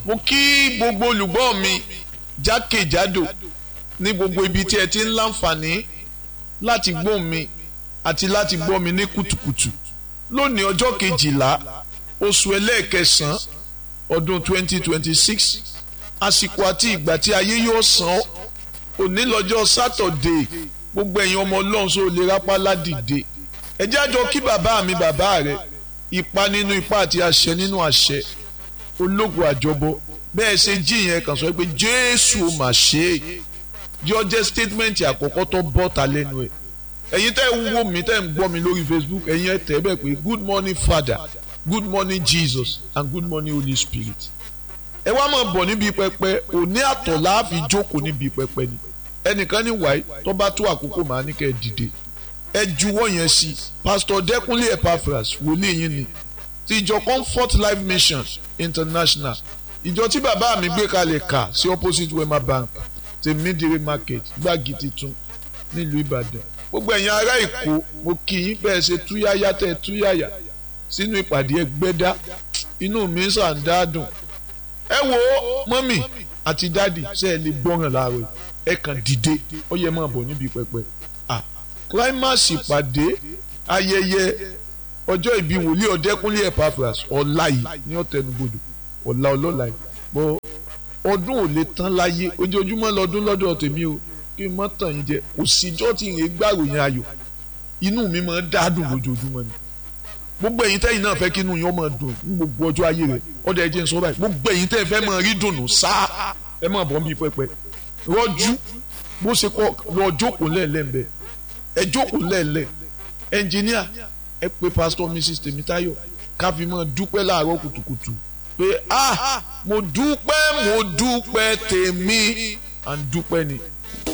mo kí gbogbo olùgbọ́ mi jákèjádò ní gbogbo ibi tí ẹ ti ń láǹfààní láti gbọ́ mi àti láti gbọ́ mi ní kùtùkùtù lónìí ọjọ́ 12 oṣù ẹlẹ́ẹ̀kẹsàn-án ọdún 2026 àsìkò àti ìgbà tí ayé yóò san òní lọ́jọ́ sátọ̀dé gbogbo ẹ̀yin ọmọ ọlọ́run sọ lè rápálá dìde ẹ jẹ́ àjọ kí bàbá mi bàbá rẹ̀ ipa nínú ipa àti àṣẹ nínú àṣẹ ológun àjọbọ bẹ́ẹ̀ ṣe jí yẹn kàn sọ pé jésù ò mà ṣe é yọ jẹ́ statement àkọ́kọ́ tó bọ́ ta lẹ́nu ẹ̀ ẹ̀yin tẹ́ ń wò mí tẹ́ ń gbọ́ mi lórí Facebook ẹ̀yin ẹ̀ tẹ́ bẹ́ẹ̀ pé good morning Father good morning Jesus and good morning Holy Spirit ẹ wá máa bọ̀ níbi pẹpẹ òní àtọ̀ láàfin jókòó níbi pẹpẹ ni ẹnìkan ní wáyé tó bá tó àkókò máa ní kẹ́ ẹ dìde ẹ juwọ́ yẹn sí Pastor Dẹ́kunlé Epaphras wòlíì yín ni ti ìjọ Comfort Life Mission International ìjọ tí bàbá mi gbé kalẹ̀ kà sí opposite Wema Bank ti Midire Market gbági titun nílùú Ìbàdàn gbogbo ẹ̀yin ará Èkó mo kí yín bẹ́ẹ̀ ṣe túyáyá tẹ́ túyáyá sínú ìpàdé Ẹgbẹ́dá inú mi sàn dáadùn ẹ wo mọ́mì àti dádì ṣe ẹ lè gbọ́ràn láàárọ̀ ẹ kàn dìde ó yẹ máa bọ̀ níbi pẹpẹ climax ìpàdé ayẹyẹ ọjọ́ ìbí wòlíì Ọ̀dẹ́kúnlé Epaphras ọ̀la yìí ní ọ̀tẹnubodò ọ̀la ọlọ́la yìí bọ́ ọdún ò lè tán láyé ojoojúmọ́ lọ́dún lọ́dọ̀ tèmi o kí n mọ́ tàn yín jẹ òsìjọ́ tí ìrè gbàròyìn ayọ̀ inú mi máa ń dádùn lójoojúmọ́ ni gbogbo ẹ̀yin tẹ́yin náà fẹ́ kí inú yín ó máa dùn ní gbogbo ọjọ́ ayé rẹ̀ ọ̀dọ̀ ẹ jẹ́ n sọ báyìí gbogbo ẹ̀yin tẹ́ fẹ́ máa rí dùnú sáà ẹ máa bọ̀ ń bí pẹpẹ rọ́jú bó ṣe kọ́ lọ jókòó lẹ́ẹ̀lẹ́mbẹ̀ ẹ jókòó lẹ́ẹ̀lẹ́ ẹnjìníà ẹ pé Pastor Mrs Tèmítáyọ̀ ká fi máa dúpẹ́ láàárọ̀ kùtùkùtù pé mo dúpẹ́ tèmi à ń dúpẹ́ ni